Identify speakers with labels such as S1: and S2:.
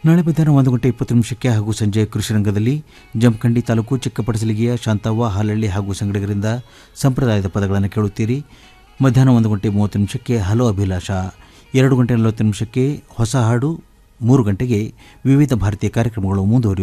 S1: ನಾಳೆ ಮಧ್ಯಾಹ್ನ 1:20 ಹಾಗೂ ಸಂಜೆ ಕೃಷಿ ರಂಗದಲ್ಲಿ ಜಮಖಂಡಿ ತಾಲೂಕು ಚಿಕ್ಕಪಡಸಲಿಗೆಯ ಶಾಂತವ್ವ ಹಾಲಳ್ಳಿ ಹಾಗೂ ಸಂಗಡಿಗರಿಂದ ಸಂಪ್ರದಾಯದ ಪದಗಳನ್ನು ಕೇಳುತ್ತೀರಿ. ಮಧ್ಯಾಹ್ನ 1:30 ಹಲೋ ಅಭಿಲಾಷ, 2:40 ಹೊಸ ಹಾಡು, 3 ಗಂಟೆಗೆ ವಿವಿಧ ಭಾರತೀಯ ಕಾರ್ಯಕ್ರಮಗಳು ಮುಂದುವರಿಯುತ್ತವೆ.